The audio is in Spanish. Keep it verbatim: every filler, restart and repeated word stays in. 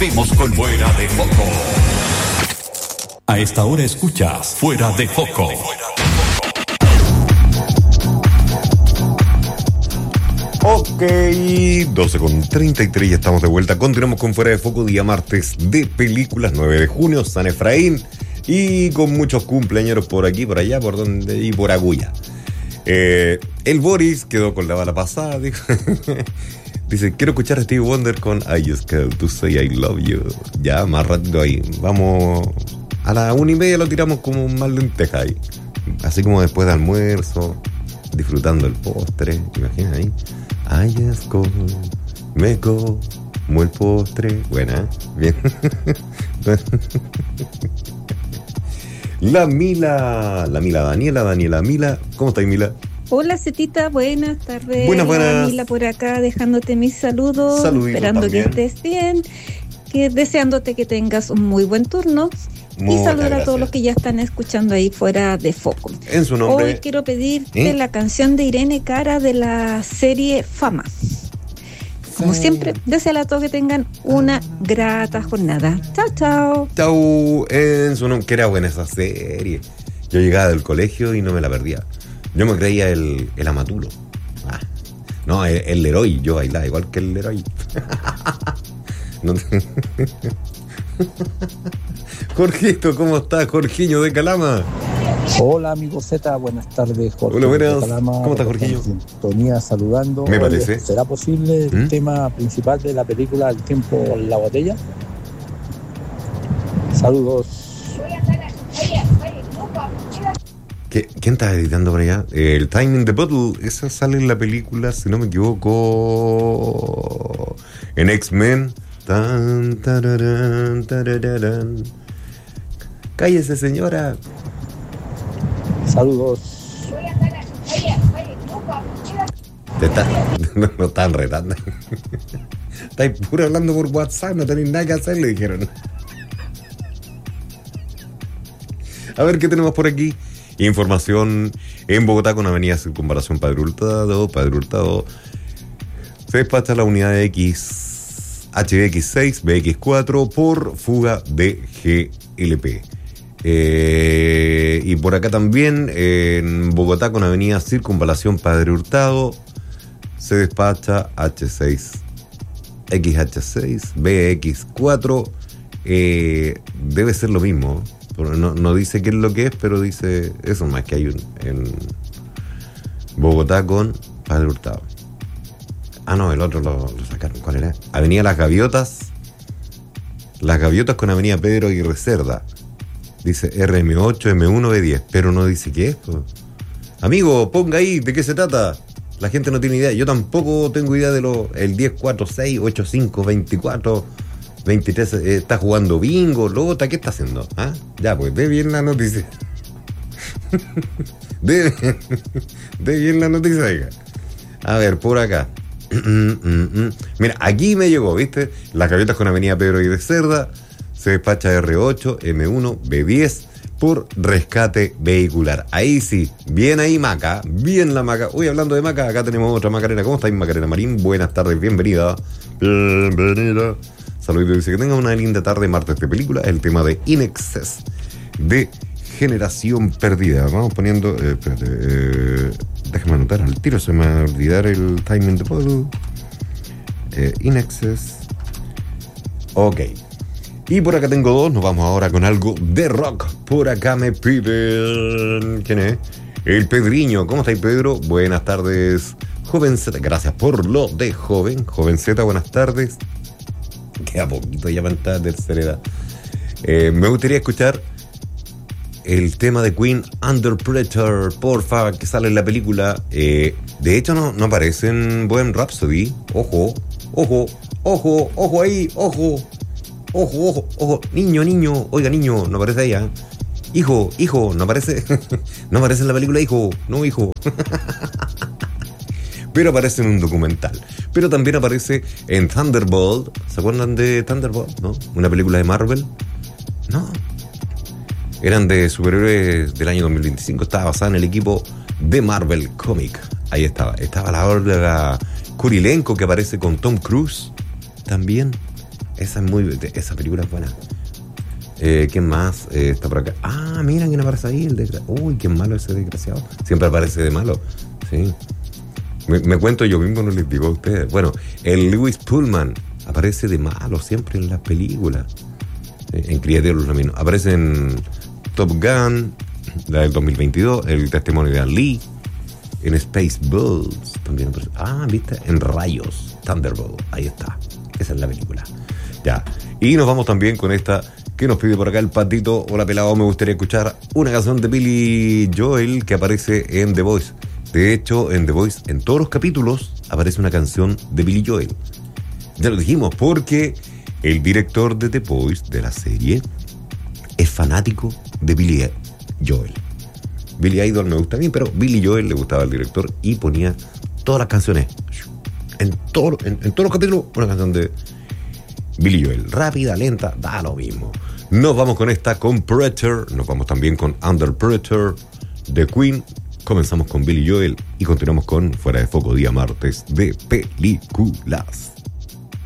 Volvemos con Fuera de Foco. A esta hora escuchas Fuera de Foco. Ok, doce con treinta y tres, ya estamos de vuelta. Continuamos con Fuera de Foco, día martes de películas, nueve de junio, San Efraín. Y con muchos cumpleaños por aquí, por allá, por donde y por Agulla. Eh, el Boris quedó con la bala pasada, dijo. Dice, quiero escuchar a Stevie Wonder con I Just Called to Say I Love You. Ya, más rápido ahí. Vamos, a la una y media lo tiramos como más lenteja ahí. Así como después de almuerzo, disfrutando el postre. Imagina ahí. I just called, me como el postre. Buena, bien. La Mila, la Mila Daniela, Daniela Mila. ¿Cómo estás, Mila? Hola, Cetita, buenas tardes. Buenas, buenas. Mila por acá, dejándote mis saludos. Saluditos esperando también. que estés bien, que deseándote que tengas un muy buen turno. Muchas y saludar gracias a todos los que ya están escuchando ahí Fuera de Foco. En su nombre. Hoy quiero pedirte ¿Eh? la canción de Irene Cara de la serie Fama. Como Sí. siempre, desearle a todos que tengan una grata jornada. Chao, chao. Chau, en su nombre. Que era buena esa serie. Yo llegaba del colegio y no me la perdía. Yo me creía el, el Amatulo. Ah, no, el, el Leroy. Yo bailaba igual que el Leroy. No te... Jorgito, ¿cómo estás? Jorginho de Calama. Hola, amigo Z, buenas tardes, Jorge. Hola, buenas. de Calama. ¿Cómo estás, Jorginho? En sintonía, saludando. Me Oye, parece. ¿será posible el ¿Mm? tema principal de la película El tiempo en la botella? Saludos. ¿Qué, ¿Quién está editando por allá? El Time in the Bottle. Esa sale en la película, si no me equivoco, en X-Men. Tan, tararán, tararán. Cállese, señora. Saludos. Te está, no, no están retando. Estáis puro hablando por WhatsApp, no tenéis nada que hacer, le dijeron. A ver qué tenemos por aquí. Información en Bogotá con Avenida Circunvalación Padre Hurtado. Padre Hurtado. Se despacha la unidad de X, H B X seis, B X cuatro por fuga de G L P. Eh, y por acá también, en Bogotá con Avenida Circunvalación Padre Hurtado, se despacha H seis, X H seis, B X cuatro. Eh, debe ser lo mismo. No, no dice qué es lo que es, pero dice eso más que hay un, en Bogotá con Padre Hurtado. Ah, no, el otro lo, lo sacaron. ¿Cuál era? Avenida Las Gaviotas. Las Gaviotas con Avenida Pedro Aguirre Cerda. Dice R M ocho, M uno, B diez, pero no dice qué es. Pues. Amigo, ponga ahí, ¿de qué se trata? La gente no tiene idea. Yo tampoco tengo idea de lo. El diez, cuatro, seis, ocho, cinco, veinticuatro, veintitrés. Eh, ¿Está jugando bingo, lota? ¿Qué está haciendo? ¿Ah? Ya, pues, ve bien la noticia. de, de bien la noticia, oiga. A ver, por acá. Mira, aquí me llegó, ¿viste? Las Gaviotas con Avenida Pedro Aguirre Cerda. Se despacha R ocho, M uno, B diez por rescate vehicular. Ahí sí, bien ahí Maca, bien la Maca. Hoy hablando de Maca, acá tenemos otra Macarena. ¿Cómo estáis, Macarena Marín? Buenas tardes, bienvenida. Bienvenida. Saludos, dice que tengan una linda tarde, martes de película. El tema de In Excess de Generación Perdida. Vamos poniendo, eh, espérate, eh, déjame anotar al tiro, se me va a olvidar el timing de todo. Eh, In Excess. Ok. Y por acá tengo dos, nos vamos ahora con algo de rock. Por acá me piden... ¿Quién es? El Pedriño. ¿Cómo estáis, Pedro? Buenas tardes, Joven Z. Gracias por lo de joven. Joven Z, buenas tardes. Queda poquito ya para entrar a tercera edad. Eh, me gustaría escuchar el tema de Queen, Under Pressure, porfa, que sale en la película. Eh, de hecho, no, no aparece en Bohemian Rhapsody. Ojo, ojo, ojo, ojo ahí, ojo. Ojo, ojo, ojo, niño, niño, oiga, niño, no aparece ella. Hijo, hijo, no aparece. No aparece en la película, hijo, no, hijo. Pero aparece en un documental. Pero también aparece en Thunderbolt. ¿Se acuerdan de Thunderbolt? ¿No? Una película de Marvel. No. Eran de superhéroes del año dos mil veinticinco. Estaba basada en el equipo de Marvel Comic. Ahí estaba. Estaba la Olga Kurilenko, que aparece con Tom Cruise. También. Esa es muy... Esa película es buena. Eh, ¿Quién más eh, está por acá? Ah, miren quién aparece ahí. El desgra... Uy, qué malo ese desgraciado. Siempre aparece de malo. Sí. Me, me cuento yo mismo, no les digo a ustedes. Bueno, el Lewis Pullman aparece de malo siempre en las películas. Sí, en Criaderos Ramiro. Aparece en Top Gun, la del dos mil veintidós, el testimonio de An Lee. En Spaceballs también aparece. Ah, ¿viste? En Rayos, Thunderbolt. Ahí está. Esa es la película. Ya. Y nos vamos también con esta que nos pide por acá el Patito. Hola, pelado, me gustaría escuchar una canción de Billy Joel que aparece en The Voice. De hecho, en The Voice, en todos los capítulos, aparece una canción de Billy Joel. Ya lo dijimos, porque el director de The Voice, de la serie, es fanático de Billy Joel. Billy Idol me gusta a mí, pero Billy Joel le gustaba al director y ponía todas las canciones. En, todo, en, en todos los capítulos, una canción de Billy Joel. Rápida, lenta, da lo mismo. Nos vamos con esta, con Predator. Nos vamos también con Under Predator de Queen. Comenzamos con Billy Joel y continuamos con Fuera de Foco, día martes de películas.